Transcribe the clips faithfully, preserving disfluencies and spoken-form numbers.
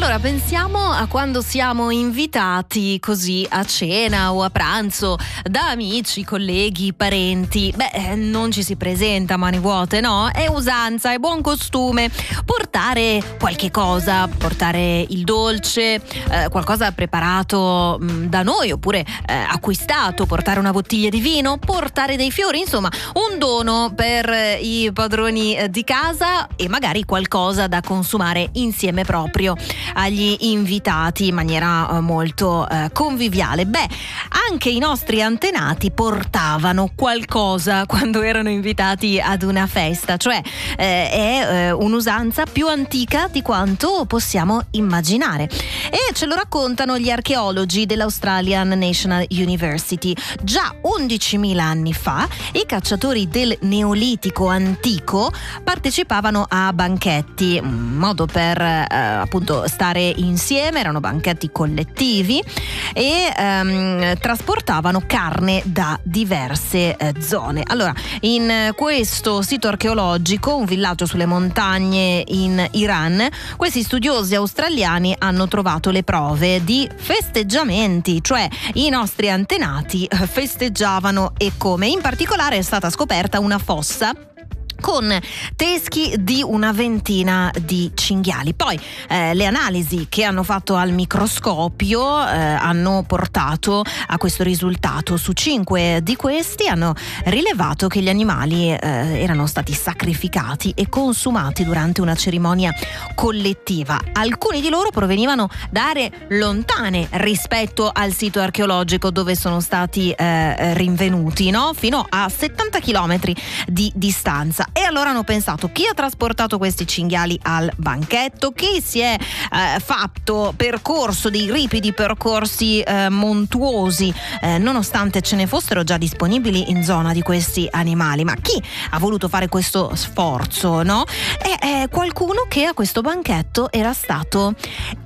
Allora, pensiamo a quando siamo invitati così a cena o a pranzo da amici, colleghi, parenti. Beh, non ci si presenta a mani vuote, no? È usanza, è buon costume portare qualche cosa, portare il dolce, eh, qualcosa preparato mh, da noi oppure eh, acquistato, portare una bottiglia di vino, portare dei fiori, insomma, un dono per eh, i padroni eh, di casa e magari qualcosa da consumare insieme proprio agli invitati in maniera eh, molto eh, conviviale. Beh, anche i nostri antenati portavano qualcosa quando erano invitati ad una festa, cioè eh, è eh, un'usanza più antica di quanto possiamo immaginare, e ce lo raccontano gli archeologi dell'Australian National University. Già undicimila anni fa i cacciatori del Neolitico antico partecipavano a banchetti, un modo per eh, appunto stare insieme, erano banchetti collettivi, e ehm, trasportavano carne da diverse eh, zone. Allora, in questo sito archeologico, un villaggio sulle montagne in Iran, questi studiosi australiani hanno trovato le prove di festeggiamenti, cioè i nostri antenati festeggiavano, e come. In particolare è stata scoperta una fossa con teschi di una ventina di cinghiali. Poi eh, le analisi che hanno fatto al microscopio eh, hanno portato a questo risultato. Su cinque di questi hanno rilevato che gli animali eh, erano stati sacrificati e consumati durante una cerimonia collettiva. Alcuni di loro provenivano da aree lontane rispetto al sito archeologico dove sono stati eh, rinvenuti, no? Fino a settanta chilometri di distanza. E allora hanno pensato: chi ha trasportato questi cinghiali al banchetto? Chi si è eh, fatto percorso dei ripidi percorsi eh, montuosi eh, nonostante ce ne fossero già disponibili in zona di questi animali? Ma chi ha voluto fare questo sforzo, no? È, è qualcuno che a questo banchetto era stato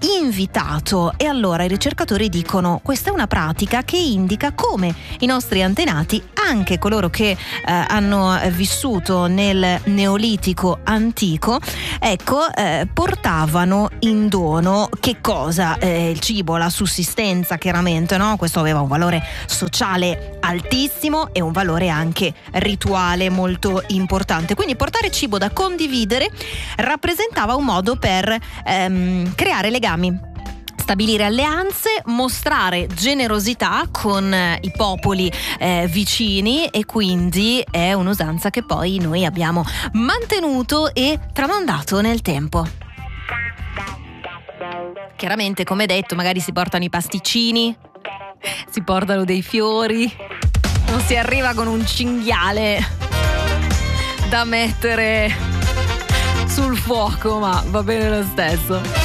invitato. E allora i ricercatori dicono: questa è una pratica che indica come i nostri antenati, anche coloro che eh, hanno vissuto nel Neolitico antico, ecco, eh, portavano in dono che cosa? Eh, il cibo, la sussistenza, chiaramente, no? Questo aveva un valore sociale altissimo e un valore anche rituale molto importante. Quindi portare cibo da condividere rappresentava un modo per ehm, creare legami, stabilire alleanze, mostrare generosità con eh, i popoli eh, vicini, e quindi è un'usanza che poi noi abbiamo mantenuto e tramandato nel tempo. Chiaramente, come detto, magari si portano i pasticcini, si portano dei fiori, non si arriva con un cinghiale da mettere sul fuoco, ma va bene lo stesso.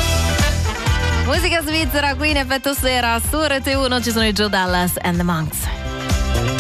Musica svizzera qui in Effetto Sera. Su R T uno ci sono i Joe Dallas and the Monks.